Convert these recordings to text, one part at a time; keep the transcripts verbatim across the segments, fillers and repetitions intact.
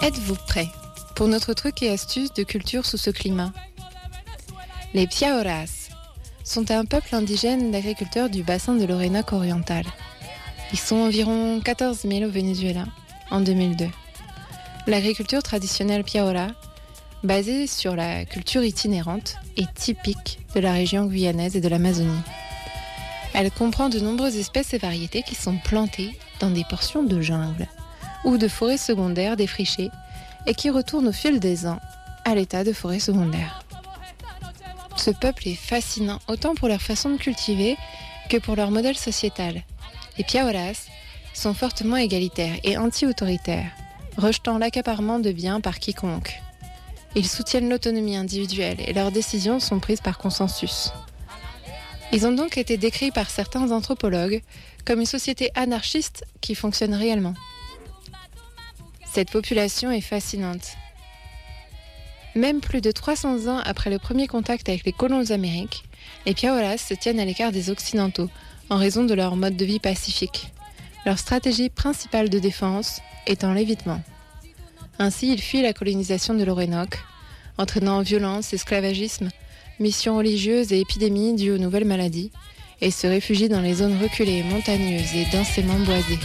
Êtes-vous prêts pour notre truc et astuce de culture sous ce climat? Les Piaoras sont un peuple indigène d'agriculteurs du bassin de l'Orénoque oriental. Ils sont environ quatorze mille au Venezuela en deux mille deux. L'agriculture traditionnelle Piaora, basée sur la culture itinérante, est typique de la région guyanaise et de l'Amazonie. Elle comprend de nombreuses espèces et variétés qui sont plantées dans des portions de jungle ou de forêts secondaires défrichées et qui retournent au fil des ans à l'état de forêt secondaire. Ce peuple est fascinant autant pour leur façon de cultiver que pour leur modèle sociétal. Les Piaoras sont fortement égalitaires et anti-autoritaires, rejetant l'accaparement de biens par quiconque. Ils soutiennent l'autonomie individuelle et leurs décisions sont prises par consensus. Ils ont donc été décrits par certains anthropologues comme une société anarchiste qui fonctionne réellement. Cette population est fascinante. Même plus de trois cents ans après le premier contact avec les colons d'Amérique, les Piaoras se tiennent à l'écart des Occidentaux en raison de leur mode de vie pacifique. Leur stratégie principale de défense étant l'évitement. Ainsi, ils fuient la colonisation de l'Orénoque, entraînant violence, esclavagisme, missions religieuses et épidémies dues aux nouvelles maladies, et se réfugient dans les zones reculées, montagneuses et densément boisées.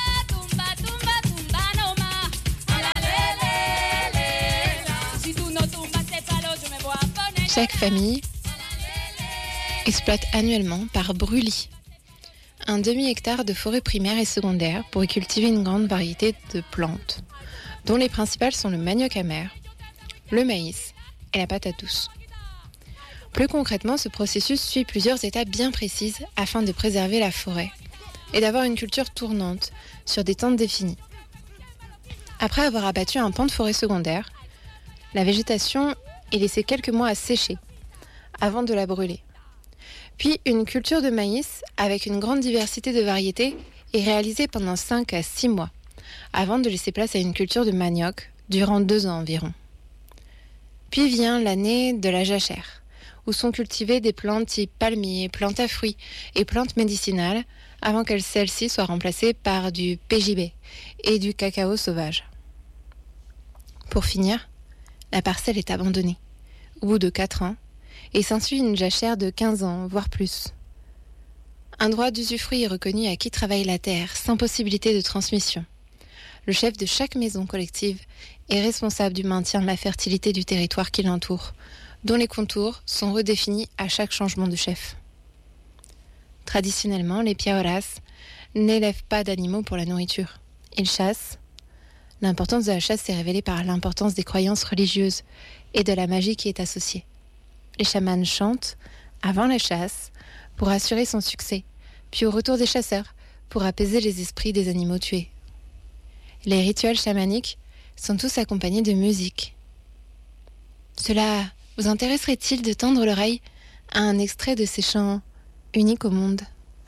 Chaque famille exploite annuellement par brûlis un demi-hectare de forêt primaire et secondaire pour y cultiver une grande variété de plantes, dont les principales sont le manioc amer, le maïs et la patate douce. Plus concrètement, ce processus suit plusieurs étapes bien précises afin de préserver la forêt et d'avoir une culture tournante sur des temps définis. Après avoir abattu un pan de forêt secondaire, la végétation est laissée quelques mois à sécher avant de la brûler. Puis une culture de maïs avec une grande diversité de variétés est réalisée pendant cinq à six mois avant de laisser place à une culture de manioc durant deux ans environ. Puis vient l'année de la jachère, où sont cultivées des plantes type palmiers, plantes à fruits et plantes médicinales avant que celles-ci soient remplacées par du P J B et du cacao sauvage. Pour finir, la parcelle est abandonnée au bout de quatre ans et s'ensuit une jachère de quinze ans, voire plus. Un droit d'usufruit est reconnu à qui travaille la terre, sans possibilité de transmission. Le chef de chaque maison collective est responsable du maintien de la fertilité du territoire qui l'entoure, dont les contours sont redéfinis à chaque changement de chef. Traditionnellement, les Piaoras n'élèvent pas d'animaux pour la nourriture. Ils chassent. L'importance de la chasse est révélée par l'importance des croyances religieuses et de la magie qui est associée. Les chamans chantent avant la chasse pour assurer son succès, puis au retour des chasseurs pour apaiser les esprits des animaux tués. Les rituels chamaniques sont tous accompagnés de musique. Cela vous intéresserait-il de tendre l'oreille à un extrait de ces chants uniques au monde ?